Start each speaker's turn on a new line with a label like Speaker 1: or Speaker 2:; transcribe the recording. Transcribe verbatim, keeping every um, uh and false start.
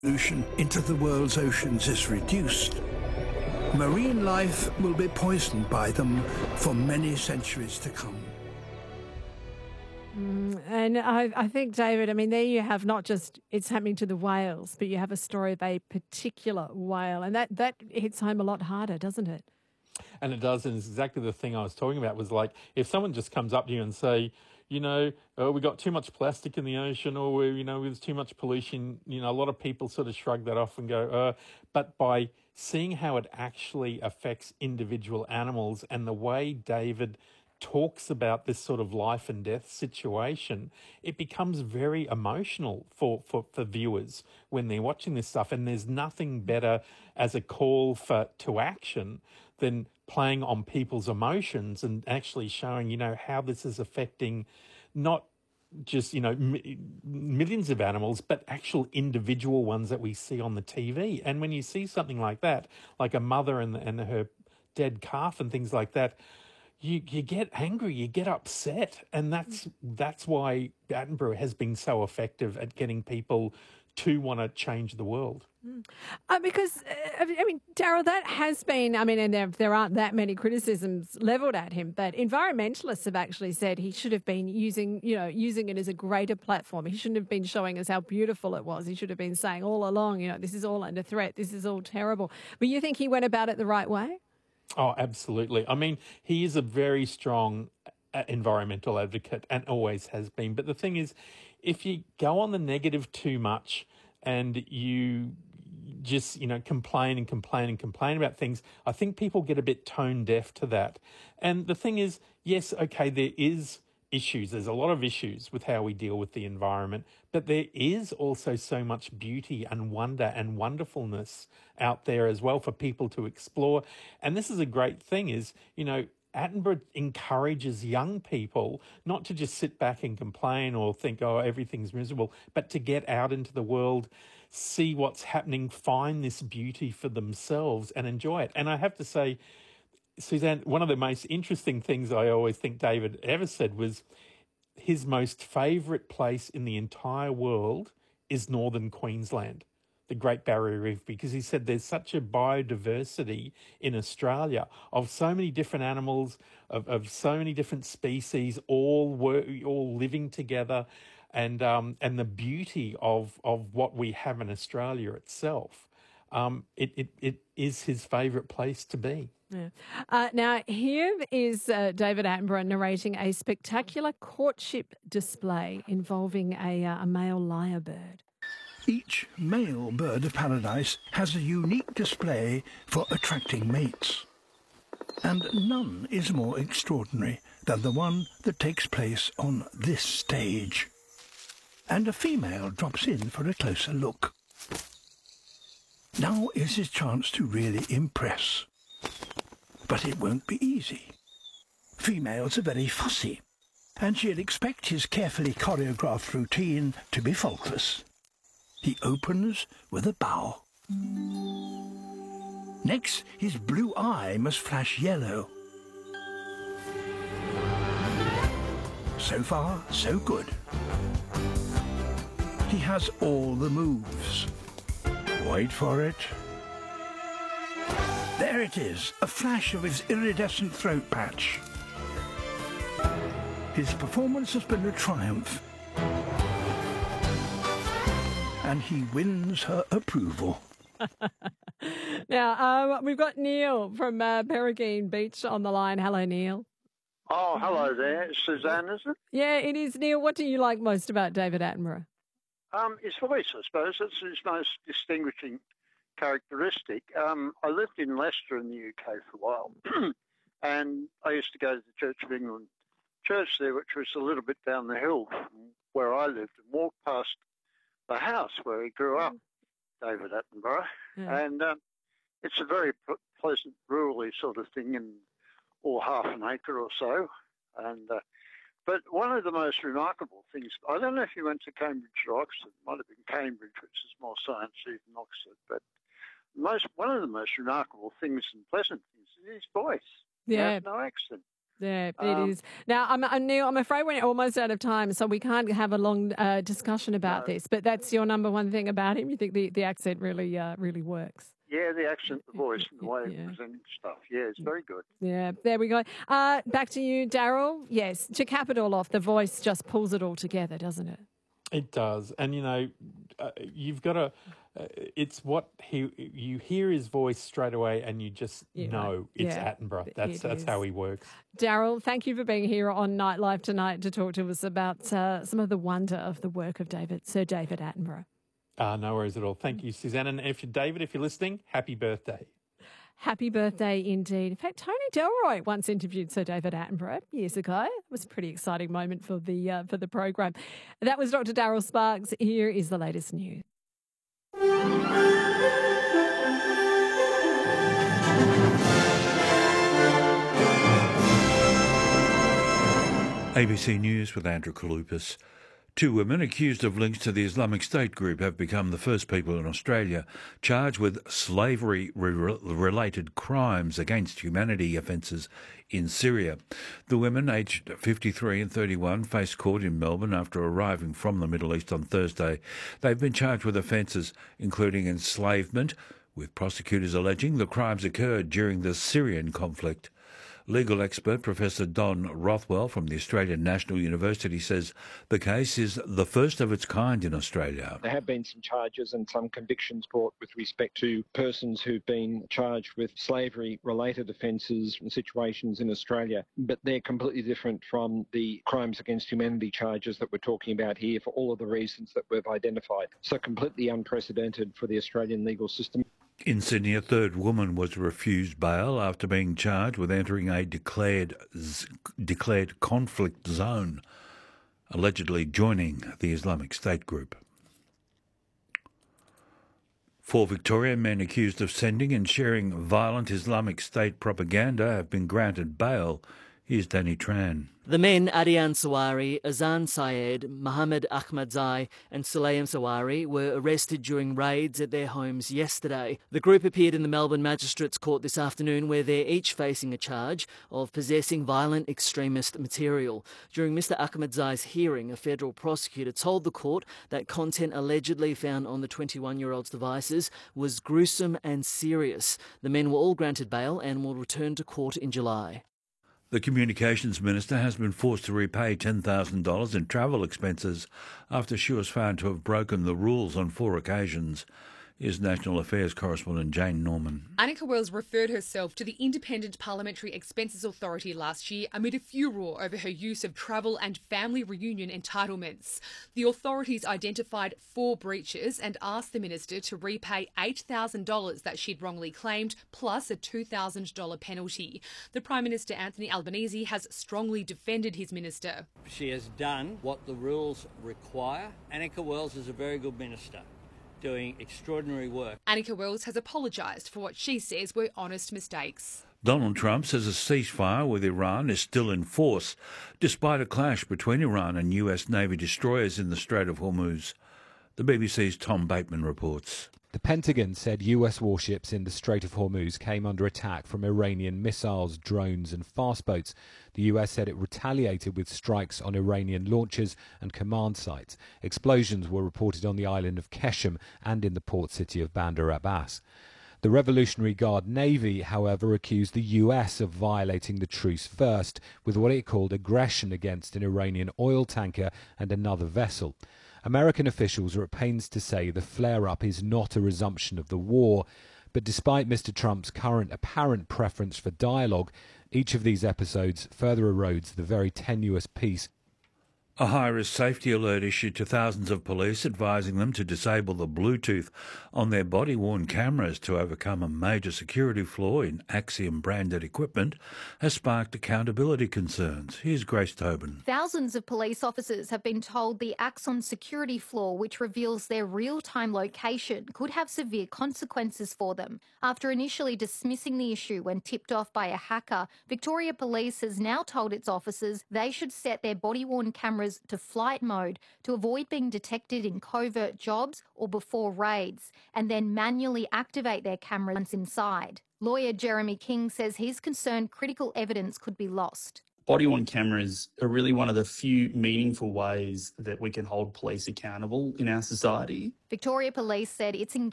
Speaker 1: pollution into the world's oceans is reduced, marine life will be poisoned by them for many centuries to come.
Speaker 2: Mm, and I, I think, David, I mean, there you have not just it's happening to the whales, but you have a story of a particular whale, and that, that hits home a lot harder, doesn't it?
Speaker 3: And it does, and it's exactly the thing I was talking about was like, if someone just comes up to you and say, you know, oh, we got too much plastic in the ocean, or, we, you know, there's too much pollution, you know, a lot of people sort of shrug that off and go, uh, but by seeing how it actually affects individual animals and the way David talks about this sort of life and death situation, it becomes very emotional for, for, for viewers when they're watching this stuff. And there's nothing better as a call for to action than playing on people's emotions and actually showing, you know, how this is affecting not just, you know, m- millions of animals, but actual individual ones that we see on the T V. And when you see something like that, like a mother and, and her dead calf and things like that, you you get angry, you get upset. And that's that's why Attenborough has been so effective at getting people to want to change the world.
Speaker 2: Mm. Uh, because, uh, I mean, Daryl, that has been, I mean, and there, there aren't that many criticisms levelled at him, but environmentalists have actually said he should have been using, you know, using it as a greater platform. He shouldn't have been showing us how beautiful it was. He should have been saying all along, you know, this is all under threat, this is all terrible. But you think he went about it the right way?
Speaker 3: Oh, absolutely. I mean, he is a very strong uh, environmental advocate and always has been. But the thing is, if you go on the negative too much and you just, you know, complain and complain and complain about things, I think people get a bit tone deaf to that. And the thing is, yes, okay, there is issues. There's a lot of issues with how we deal with the environment, but there is also so much beauty and wonder and wonderfulness out there as well for people to explore. And this is a great thing is, you know, Attenborough encourages young people not to just sit back and complain or think, oh, everything's miserable, but to get out into the world, see what's happening, find this beauty for themselves and enjoy it. And I have to say, Suzanne, one of the most interesting things I always think David ever said was his most favourite place in the entire world is northern Queensland, the Great Barrier Reef, because he said there's such a biodiversity in Australia of so many different animals, of, of so many different species, all wor- all living together, and um, and the beauty of of what we have in Australia itself. Um, it, it it is his favourite place to be.
Speaker 2: Yeah. Uh, now, here is uh, David Attenborough narrating a spectacular courtship display involving a, uh, a male lyrebird.
Speaker 1: Each male bird of paradise has a unique display for attracting mates. And none is more extraordinary than the one that takes place on this stage. And a female drops in for a closer look. Now is his chance to really impress. But it won't be easy. Females are very fussy, and she'll expect his carefully choreographed routine to be faultless. He opens with a bow. Next, his blue eye must flash yellow. So far, so good. He has all the moves. Wait for it. There it is, a flash of his iridescent throat patch. His performance has been a triumph. And he wins her approval.
Speaker 2: Now, um, we've got Neil from uh, Peregrine Beach on the line. Hello, Neil.
Speaker 4: Oh, hello there. Suzanne, is it?
Speaker 2: Yeah, it is, Neil. What do you like most about David Attenborough?
Speaker 4: Um, his voice, I suppose. That's his most distinguishing characteristic. Um, I lived in Leicester in the U K for a while, and I used to go to the Church of England church there, which was a little bit down the hill from where I lived, and walked past the house where he grew up, David Attenborough.
Speaker 2: Yeah.
Speaker 4: And um, it's a very p- pleasant, rural sort of thing, and or half an acre or so. And uh, but one of the most remarkable things, I don't know if you went to Cambridge or Oxford, it might have been Cambridge, which is more sciencey than Oxford, but most one of the most remarkable things and pleasant things is his voice.
Speaker 2: Yeah.
Speaker 4: He has no accent.
Speaker 2: Yeah, it
Speaker 4: Um,
Speaker 2: is. Now, I'm, I'm, Neil, I'm afraid we're almost out of time, so we can't have a long uh, discussion about
Speaker 4: No.
Speaker 2: this. But that's your number one thing about him. You think the, the accent really uh, really works.
Speaker 4: Yeah, the accent, the voice, and the way
Speaker 2: Yeah.
Speaker 4: of presenting stuff. Yeah, it's very good.
Speaker 2: Yeah, there we go. Uh, back to you, Daryl. Yes, to cap it all off, the voice just pulls it all together, doesn't it?
Speaker 3: It does, and you know, uh, you've got to. Uh, it's what he you hear his voice straight away, and you just
Speaker 2: Yeah,
Speaker 3: know it's
Speaker 2: yeah,
Speaker 3: Attenborough. That's
Speaker 2: it
Speaker 3: that's
Speaker 2: is.
Speaker 3: how he works.
Speaker 2: Daryl, thank you for being here on Nightlife tonight to talk to us about uh, some of the wonder of the work of David, Sir David Attenborough.
Speaker 3: Uh, no worries at all. Thank you, Suzanne. And if you're David, if you're listening, happy birthday.
Speaker 2: Happy birthday indeed. In fact, Tony Delroy once interviewed Sir David Attenborough years ago. It was a pretty exciting moment for the uh, for the program. That was Doctor Daryl Sparks. Here is the latest news.
Speaker 5: A B C News with Andrew Kalupas. Two women accused of links to the Islamic State group have become the first people in Australia charged with slavery-related crimes against humanity offences in Syria. The women, aged fifty-three and thirty-one, faced court in Melbourne after arriving from the Middle East on Thursday. They've been charged with offences including enslavement, with prosecutors alleging the crimes occurred during the Syrian conflict. Legal expert Professor Don Rothwell from the Australian National University says the case is the first of its kind in Australia.
Speaker 6: There have been some charges and some convictions brought with respect to persons who've been charged with slavery-related offences and situations in Australia, but they're completely different from the crimes against humanity charges that we're talking about here for all of the reasons that we've identified. So completely unprecedented for the Australian legal system.
Speaker 5: In Sydney, a third woman was refused bail after being charged with entering a declared declared conflict zone, allegedly joining the Islamic State group. Four Victorian men accused of sending and sharing violent Islamic State propaganda have been granted bail. Here's Danny Tran.
Speaker 7: The men, Adian Sawari, Azan Syed, Mohammed Ahmadzai and Sulaim Sawari, were arrested during raids at their homes yesterday. The group appeared in the Melbourne Magistrates Court this afternoon, where they're each facing a charge of possessing violent extremist material. During Mr Ahmadzai's hearing, a federal prosecutor told the court that content allegedly found on the twenty-one-year-old's devices was gruesome and serious. The men were all granted bail and will return to court in July.
Speaker 5: The Communications Minister has been forced to repay ten thousand dollars in travel expenses after she was found to have broken the rules on four occasions. Here's National Affairs correspondent Jane Norman.
Speaker 8: Anika Wells referred herself to the Independent Parliamentary Expenses Authority last year amid a furore over her use of travel and family reunion entitlements. The authorities identified four breaches and asked the minister to repay eight thousand dollars that she'd wrongly claimed, plus a two thousand dollars penalty. The Prime Minister Anthony Albanese has strongly defended his minister.
Speaker 9: She has done what the rules require. Anika Wells is a very good minister, doing extraordinary work.
Speaker 8: Anika Wells has apologised for what she says were honest mistakes.
Speaker 5: Donald Trump says a ceasefire with Iran is still in force, despite a clash between Iran and U S Navy destroyers in the Strait of Hormuz. The B B C's Tom Bateman reports.
Speaker 10: The Pentagon said U S warships in the Strait of Hormuz came under attack from Iranian missiles, drones and fast boats. The U S said it retaliated with strikes on Iranian launchers and command sites. Explosions were reported on the island of Keshem and in the port city of Bandar Abbas. The Revolutionary Guard Navy, however, accused the U S of violating the truce first with what it called aggression against an Iranian oil tanker and another vessel. American officials are at pains to say the flare-up is not a resumption of the war, but despite Mister Trump's current apparent preference for dialogue, each of these episodes further erodes the very tenuous peace.
Speaker 5: A high-risk safety alert issued to thousands of police advising them to disable the Bluetooth on their body-worn cameras to overcome a major security flaw in Axiom-branded equipment has sparked accountability concerns. Here's Grace Tobin.
Speaker 11: Thousands of police officers have been told the Axon security flaw, which reveals their real-time location, could have severe consequences for them. After initially dismissing the issue when tipped off by a hacker, Victoria Police has now told its officers they should set their body-worn cameras to flight mode to avoid being detected in covert jobs or before raids, and then manually activate their cameras once inside. Lawyer Jeremy King says he's concerned critical evidence could be lost.
Speaker 12: Body-worn cameras are really one of the few meaningful ways that we can hold police accountable in our society.
Speaker 11: Victoria Police said it's engaged